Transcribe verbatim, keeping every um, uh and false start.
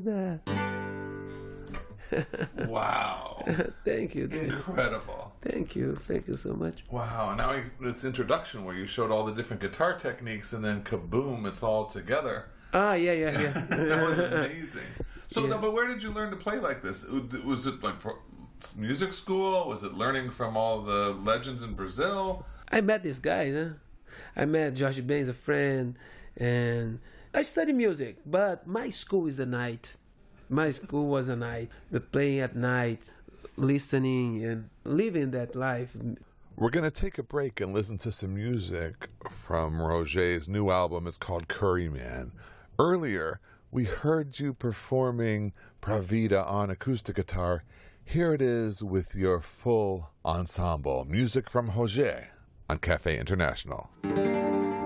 that. Wow. Thank you. Thank Incredible. Thank you. Thank you so much. Wow. And now this introduction where you showed all the different guitar techniques and then kaboom, it's all together. Ah, yeah, yeah, yeah. That was amazing. So, Yeah. no, but where did you learn to play like this? Was it like music school? Was it learning from all the legends in Brazil? I met this guy, huh? I met Josh Ben as a friend, and I study music, but my school is the night. My school was a night. The playing at night, listening and living that life. We're going to take a break and listen to some music from Roger's new album. It's called Curry Man. Earlier, we heard you performing Pra Vida on acoustic guitar. Here it is with your full ensemble. Music from Roger on Cafe International.